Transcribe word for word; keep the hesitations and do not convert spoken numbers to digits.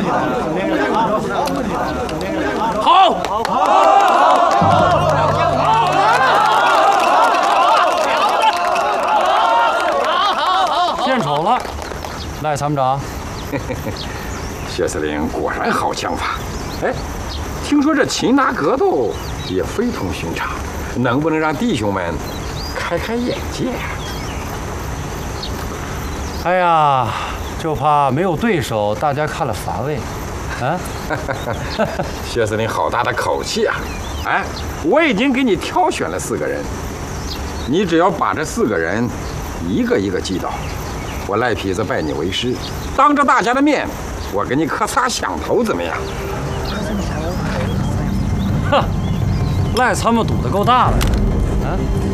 好，献丑了，赖参谋长。 谢司令果然好枪法。哎，听说这擒拿格斗也非同寻常，能不能让弟兄们开开眼界呀？ 哎呀，就怕没有对手，大家看了乏味。啊， 谢司令好大的口气啊！哎，我已经给你挑选了四个人，你只要把这四个人一个一个击倒，我赖痞子拜你为师，当着大家的面，我给你磕仨响头，怎么样？ 哼，赖参谋赌的够大的，啊！